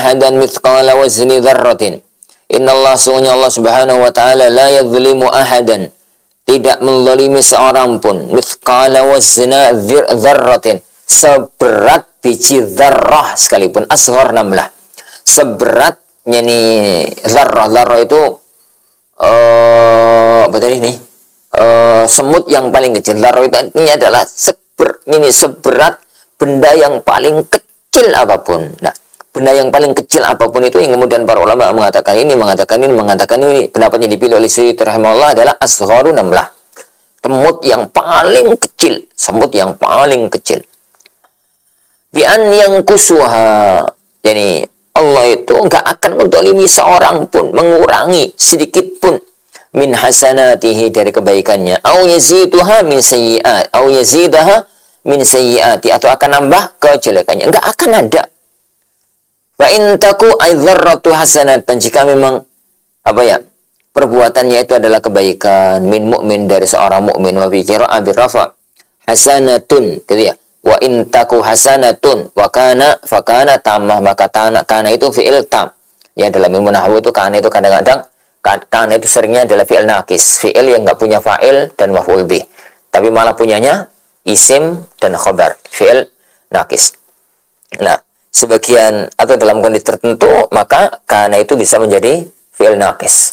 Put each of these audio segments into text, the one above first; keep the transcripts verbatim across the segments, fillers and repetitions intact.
ahadan mithqala wazni dzarratin. Innallaha sungguhnya Allah Subhanahu wa taala la yadhlimu ahadan, tidak menzalimi seorang pun, mithqala wazna dzarratin, seberat biji dzarrah sekalipun, asghar namlah, seberat yani dzarrah. Dzarrah itu uh, apa tadi nih? Uh, semut yang paling kecil. Dzarrah itu ini adalah seber, ini seberat benda yang paling kecil apapun. Nah, benda yang paling kecil apapun itu yang kemudian para ulama mengatakan ini, mengatakan ini, mengatakan ini, pendapatnya dipilih oleh Suyuti rahimahullah adalah asgharu namlah, semut yang paling kecil, semut yang paling kecil. Bi an yang kusuha, jadi Allah itu enggak akan menzalimi seorang pun, mengurangi sedikit pun min hasanatihi dari kebaikannya, au yaziduha min sayyi'at, au yazidaha min sayyi'ati, atau akan nambah kejelekannya, enggak akan ada. Wa in taku aidzarratu hasanatan, jika memang apa ya perbuatannya itu adalah kebaikan, min mukmin dari seorang mukmin, wa bi qira'ah bi rafa hasanatun, gitu ya. Wa in taku hasanatun wa kana fa kana tamah, maka kana, kana itu fi'il tam. Ya, dalam ilmu nahwu itu kana itu kadang-kadang kana itu seringnya adalah fi'il naqis, fi'il yang enggak punya fa'il dan maf'ul bih, tapi malah punyanya isim dan khabar, fi'il naqis. Nah, sebagian atau dalam kondisi tertentu maka kana itu bisa menjadi fi'il naqis,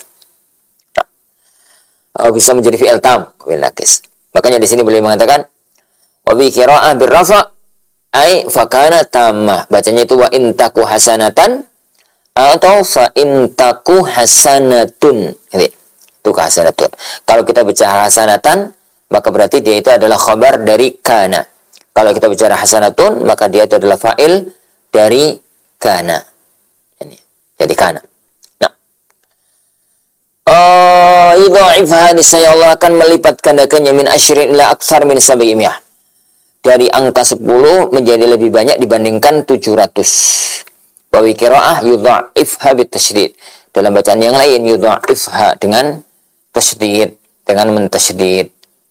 nah, bisa menjadi fi'il tam, fi'il naqis. Makanya di sini beliau mengatakan wa bi qira'ah bir rafa ai fa kana tammah, bacanya itu wa in taku hasanatan atau fa in taku hasanatun, itu hasanatun. Kalau kita bicara hasanatan maka berarti dia itu adalah khabar dari kana. Kalau kita bicara hasanatun maka dia itu adalah fa'il dari kana, ini jadi kana. Nah, oh idha'ifha, niscaya Allah akan melipat gandakannya min asyrin ila aktsar min sab'imiyah, dari angka sepuluh menjadi lebih banyak dibandingkan tujuh ratus. Wa bi qira'ah yudha'ifha bit tasydid, dalam bacaan yang lain yudha'ifha dengan tasydid, dengan mentasydid.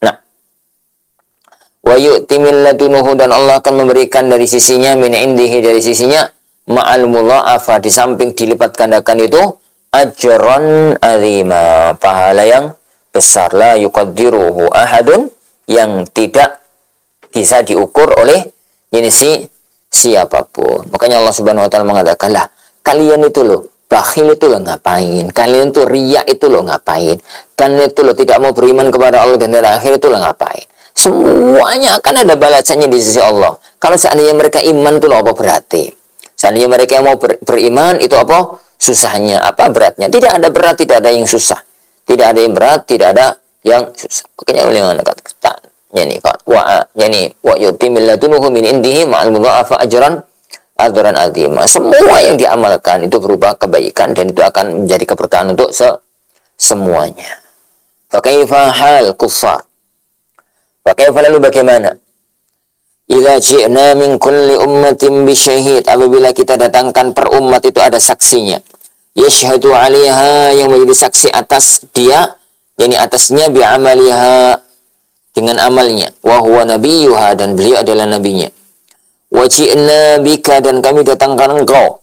Wa yu'ti min ladunuhu, dan Allah akan memberikan dari sisinya, min indihi dari sisinya, ma'al mudha'afa, di samping dilipat gandakan itu, ajran azima, pahala yang besar, la yuqaddiruhu ahadun, yang tidak bisa diukur oleh ini si siapapun. Makanya Allah Subhanahu wa taala mengatakan, lah kalian itu loh bakhil itu loh ngapain, kalian itu riya itu loh ngapain, kalian itu loh tidak mau beriman kepada Allah dan hari akhir itu loh ngapain. Semuanya akan ada balasannya di sisi Allah. Kalau seandainya mereka iman itu apa berarti? Seandainya mereka yang mau ber beriman itu apa susahnya, apa beratnya? Tidak ada berat, tidak ada yang susah. Tidak ada yang berat, tidak ada yang susah. Makanya beliau mengatakan, yani wa yani wa yutimil ladunuhu min indihi ma'al mudha'afa ajran ajran azima. Semua yang diamalkan itu berupa kebaikan dan itu akan menjadi keberkahan untuk se semuanya. Fa kaifa hal kuffar? Bagaimana lalu bagaimana? Idza ji'na min kulli ummatin bisyahid, apabila kita datangkan per umat itu ada saksinya. Yashhadu 'alaiha, yang menjadi saksi atas dia, yakni atasnya bi amaliha, dengan amalnya. Wa huwa nabiyuha, dan beliau adalah nabinya. Wa ji'na bika, dan kami datangkan engkau,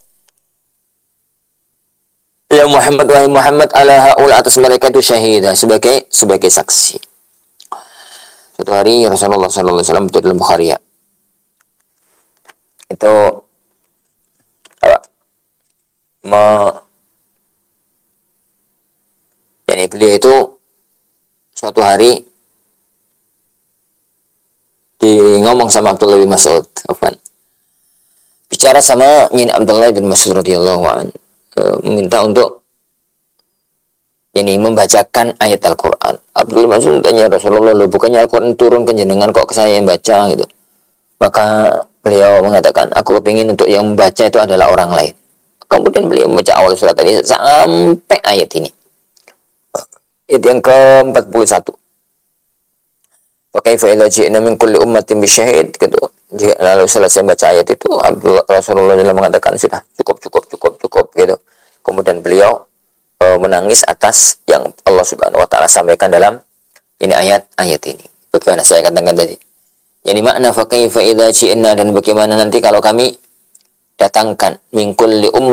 ya Muhammad, wahai Muhammad, ala haul, atas mereka itu syahidah, sebagai sebagai saksi. Suatu hari Rasulullah sallallahu alaihi wasallam, itu dalam Bukhari ya, itu apa, me, yani beliau itu suatu hari di ngomong sama Abdullah bin Mas'ud, apa, bicara sama Nyin Abdullah bin Mas'ud radhiyallahu anhu, meminta untuk ini membacakan ayat Al-Quran. Abdul Mas'ud tanya Rasulullah, loh bukannya Al-Quran turun ke jenengan kok ke saya yang baca gitu. Maka beliau mengatakan, aku kepingin untuk yang membaca itu adalah orang lain. Kemudian beliau membaca awal surat tadi sampai ayat ini, ayat yang ke empat puluh satu. Wa kaifa idza ji'na min kulli ummatin bisyahid, gitu. Lalu selesai baca ayat itu, Abdullah Rasulullah mengatakan, sudah cukup cukup cukup cukup gitu. Kemudian beliau menangis atas yang Allah Subhanahu wa taala sampaikan dalam ini ayat-ayat ini. Bagaimana saya katakan tadi? Yani makna fa kaifa idza ji'na, dan bagaimana nanti kalau kami datangkan min kulli